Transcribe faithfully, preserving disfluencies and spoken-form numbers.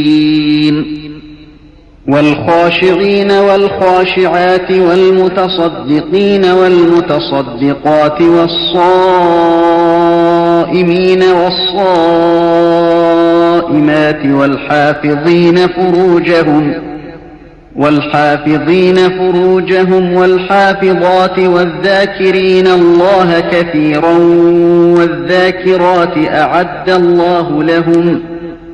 والخاشعين والخاشعات والمتصدقين والمتصدقات والصائمين والصائمات والحافظين فروجهم والحافظين فروجهم والحافظات والذاكرين الله كثيرا والذاكرات أعد الله لهم